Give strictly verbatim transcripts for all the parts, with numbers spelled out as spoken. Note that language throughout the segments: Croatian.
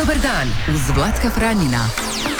Dobar dan uz Vlatka Franjina.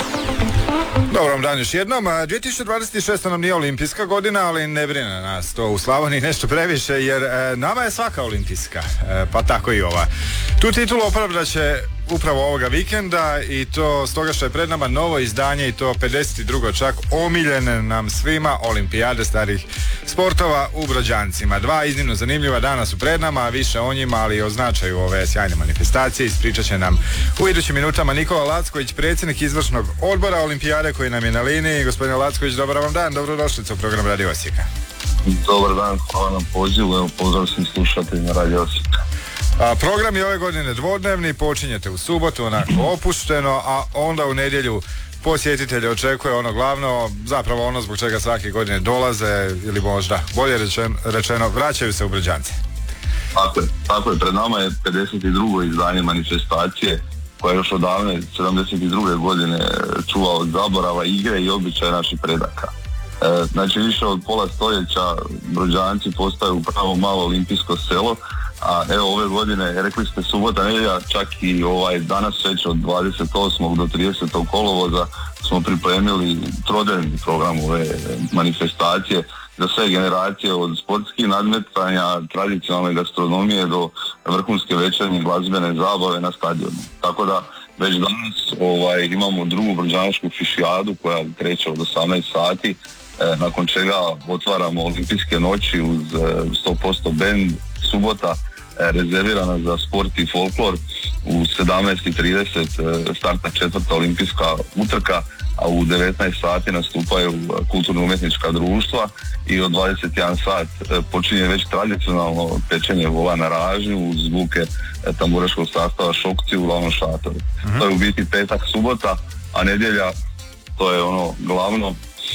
Dobar vam dan još jednom. dvije tisuće dvadeset šesta nam nije olimpijska godina, ali ne brine nas to u Slavoniji nešto previše, jer e, nama je svaka olimpijska, e, pa tako i ova. Tu titulu opravdat će upravo ovoga vikenda i to stoga što je pred nama novo izdanje i to pedeset drugo čak omiljene nam svima olimpijade starih sportova u Brođancima. Dva iznimno zanimljiva dana su pred nama, a više o njima, ali i o značaju ove sjajne manifestacije ispričat će nam u idućim minutama Nikola Lacković, predsjednik izvršnog odbora olimpijade koji nam je na liniji. Gospodine Lacković, dobar vam dan, dobrodošlica u program Radio Osijeka. Dobar dan, hvala na pozivu, evo pozdrav svim slušateljima Radio Osijeka. A, program je ove godine dvodnevni, počinjete u subotu onako opušteno, a onda u nedjelju posjetitelje očekuje ono glavno, zapravo ono zbog čega svake godine dolaze, ili možda bolje rečeno, rečeno vraćaju se u Brođance. Tako je, tako je, pred nama je pedeset drugo izdanje manifestacije koja još odavne sedamdeset druge godine čuva od zaborava igre i običaje naših predaka. E, znači više od pola stoljeća Brođanci postaju pravo malo olimpijsko selo, a evo ove godine, rekli ste subota, nedjelja, čak i ovaj danas već od dvadeset osmog do tridesetog kolovoza smo pripremili trodnevni program ove manifestacije za sve generacije, od sportskih nadmetanja, tradicionalne gastronomije do vrhunske večernje glazbene zabave na stadionu. Tako da već danas ovaj, imamo drugu brođansku fišijadu koja kreće od osamnaest sati, e, nakon čega otvaramo olimpijske noći uz e, sto posto bend. Subota e, rezervirana za sport i folklor, u sedamnaest i trideset e, starta četvrta olimpijska utrka, a u devetnaest sati nastupaju kulturno-umjetnička društva i od dvadeset jedan sat e, počinje već tradicionalno pečenje vola na raži uz zvuke e, tamburaškog sastava Šokci u glavnom šatoru. Uh-huh. To je u biti petak, subota, a nedjelja to je ono glavno,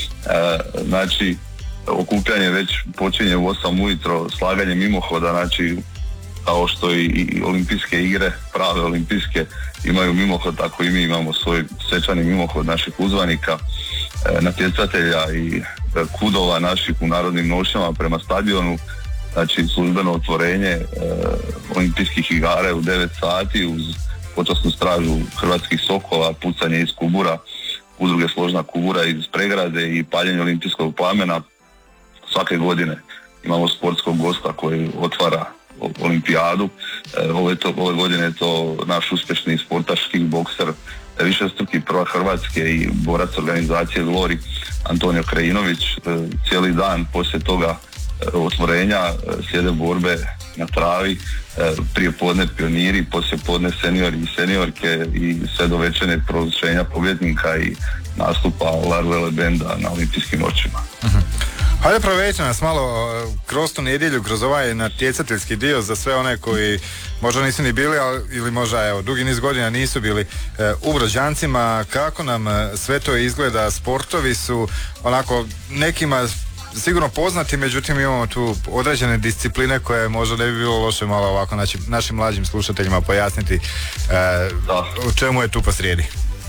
e, znači okupljanje već počinje u osam ujutro slaganje mimohoda, znači kao što i, i olimpijske igre, prave olimpijske, imaju mimohod, tako i mi imamo svoj svečani mimohod naših uzvanika, e, natjecatelja i e, kudova naših u narodnim nošnjama prema stadionu, znači službeno otvorenje e, olimpijskih igara u devet sati uz počasnu stražu hrvatskih sokola, pucanje iz kubura, udruge Složna kubura iz Pregrade i paljenje olimpijskog plamena. Svake godine imamo sportskog gosta koji otvara olimpijadu. E, ove, to, ove godine je to naš uspješni sportaš, kickbokser, višestruki prvak Hrvatske i borac organizacije Glori Antonio Krajinović. E, cijeli dan poslije toga e, otvorenja e, slijede borbe na travi, e, prije podne pioniri, poslije podne seniori i seniorke i sve do večernjeg proglašenja pobjednika i nastupa Larvele benda na olimpijskim noćima. Uh-huh. Hajde provedite nas malo kroz tu nedjelju, kroz ovaj natjecateljski dio za sve one koji možda nisu ni bili, ali, ili možda evo, dugi niz godina nisu bili e, u Brođancima. Kako nam sve to izgleda? Sportovi su onako nekima sigurno poznati, međutim imamo tu određene discipline koje možda ne bi bilo loše malo ovako naći, našim mlađim slušateljima pojasniti e, o čemu je tu posrijedi.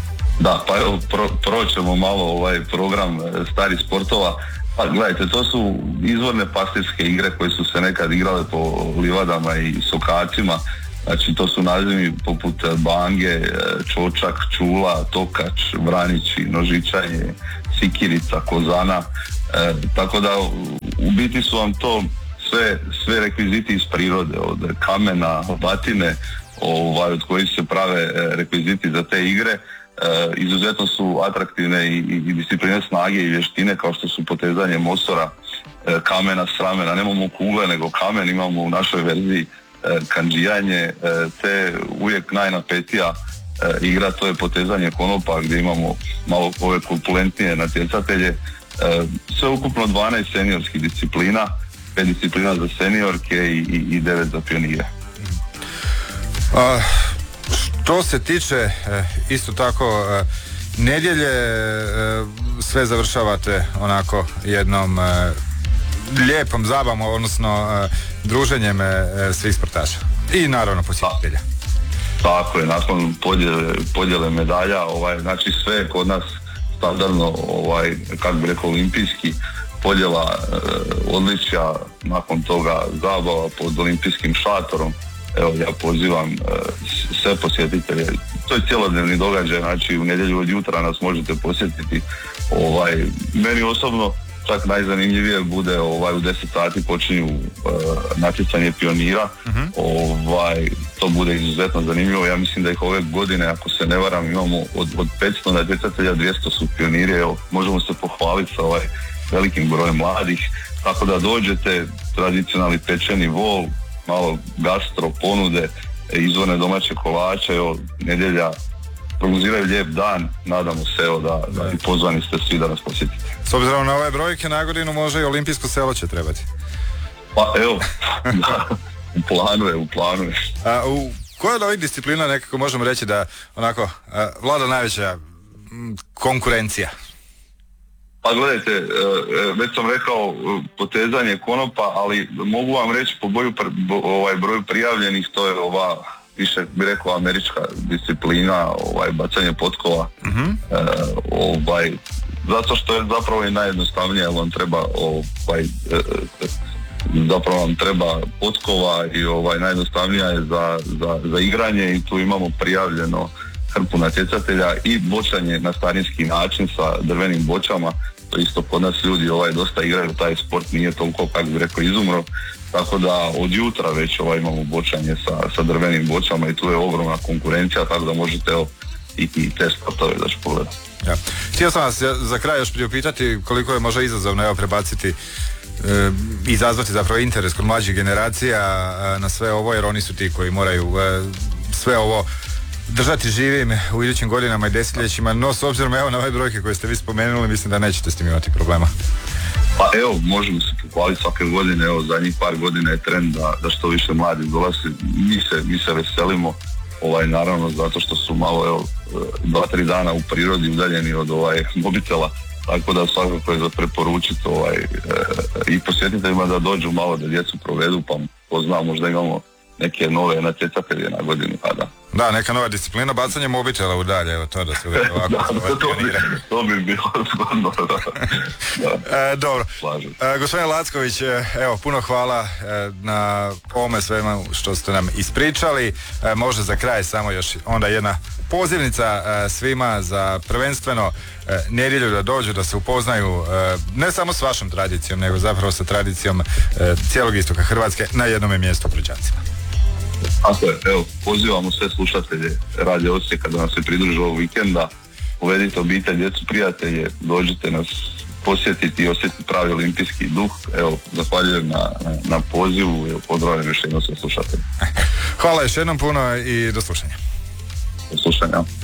Da, pa evo pro, proćemo malo ovaj program starih sportova. Pa gledajte, to su izvorne pastirske igre koje su se nekad igrale po livadama i sokacima. Znači to su nazivi poput bange, čočak, čula, tokač, vranići, nožičanje, sikirica, kozana. E, tako da u biti su vam to sve, sve rekviziti iz prirode, od kamena, batine, ovaj, od kojih se prave rekviziti za te igre. E, izuzetno su atraktivne i, i, i discipline snage i vještine kao što su potezanje mosora, e, kamena s ramena. Nemamo kugle nego kamen, imamo u našoj verziji e, kandžijanje, e, te uvijek najnapetija e, igra, to je potezanje konopa gdje imamo malo ove korpulentnije natjecatelje. E, sve ukupno dvanaest seniorskih disciplina, pet disciplina za seniorke i, i, i devet za pionire. Uh. Što se tiče isto tako nedjelje, sve završavate onako jednom lijepom zabavom, odnosno druženjem svih sportaša i naravno posjetitelja. Tako je, nakon podjele, podjele medalja, ovaj, znači sve kod nas standardno, ovaj, kako bi rekao, olimpijski, podjela odličja, nakon toga zabava pod olimpijskim šatorom, evo ja pozivam uh, sve posjetitelje. To je cjelodnevni događaj, znači u nedjelju od jutra nas možete posjetiti. Ovaj, meni osobno čak najzanimljivije bude ovaj, u deset sati počinju uh, natjecanje pionira. Uh-huh. Ovaj, to bude izuzetno zanimljivo. Ja mislim da ih ove godine, ako se ne varam, imamo od, od petsto natjecatelja dvjesto su pioniri. Evo, možemo se pohvaliti sa ovaj velikim brojem mladih. Tako da dođete, tradicionalni pečeni vol, malo gastro ponude, izvorne domaće kolače, evo, nedjelja prognoziraju lijep dan, nadamo se evo da, da i pozvani ste svi da nas posjetite. S obzirom na ove brojke na godinu može i olimpijsko selo će trebati. Pa evo, da, u planu je, u planu je. A, u kojoj od ovih disciplina nekako možemo reći da onako a, vlada najveća m, konkurencija? Pa gledajte, već sam rekao potezanje konopa, ali mogu vam reći po boju, ovaj, broju prijavljenih, to je ova, više bi rekao, američka disciplina, ovaj, bacanje potkova. Uh-huh. E, ovaj, zato što je zapravo i najjednostavnije, jer vam treba ovaj, e, zapravo vam treba potkova i ovaj, najjednostavnija je za, za, za igranje i tu imamo prijavljeno hrpu natjecatelja i bočanje na starinski način sa drvenim bočama. To isto kod nas ljudi ovaj, dosta igraju, taj sport nije toliko, kako bi rekao, izumro. Tako da od jutra već ovaj, imamo bočanje sa, sa drvenim bočama i tu je ogromna konkurencija, tako da možete evo, i, i te sportove da ću pogledati. Ja. Htio sam vas za kraj još priupitati koliko je možda izazovno evo, prebaciti e, izazvati zapravo interes kod mlađih generacija e, na sve ovo, jer oni su ti koji moraju e, sve ovo držati živim u idućim godinama i desetljećima, no s obzirom evo na ove brojke koje ste vi spomenuli, mislim da nećete s tim imati problema. Pa evo, možemo se pohvaliti svake godine, evo zadnjih par godina je trend da, da što više mladih dolazi, mi se, mi se veselimo, ovaj, naravno zato što su malo, evo, dva, tri dana u prirodi udaljeni od ovaj, mobitela, tako da svakako je za preporučiti ovaj, e, i posjetiteljima da dođu malo da djecu provedu, pa ko zna, možda imamo neke nove natjecatelje na godinu kada. Da, neka nova disciplina, bacanje mobitela u dalje, evo to da se uvijek ovako da, to, to, bi, to bi bilo zgodno, da. da. E, dobro, e, gospodin Lacković, evo, puno hvala e, na ovome svemu što ste nam ispričali. E, možda za kraj samo još onda jedna pozivnica e, svima za prvenstveno e, nedjelju da dođu, da se upoznaju e, ne samo s vašom tradicijom, nego zapravo sa tradicijom e, cijelog istoka Hrvatske na jednom mjestu u Gruđancima. Tako je, evo, pozivamo sve slušatelje Radio Osijeka da nas se pridruže ovog vikenda, uvedite obitelj, djecu, prijatelje, dođite nas posjetiti i osjetiti pravi olimpijski duh. Evo, zahvaljujem na, na, na pozivu i pozdravljam još jednom sve slušatelje. Hvala još jednom puno i do slušanja. Do slušanja.